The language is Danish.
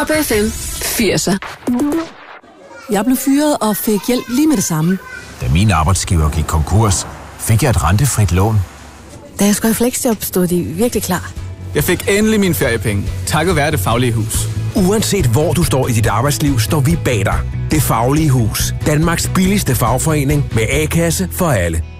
Top FM 80'er. Jeg blev fyret og fik hjælp lige med det samme. Da min arbejdsgiver gik konkurs, fik jeg et rentefrit lån. Da jeg skulle have fleksjob, stod de virkelig klar. Jeg fik endelig mine feriepenge, takket være Det Faglige Hus. Uanset hvor du står i dit arbejdsliv, står vi bag dig. Det Faglige Hus. Danmarks billigste fagforening med A-kasse for alle.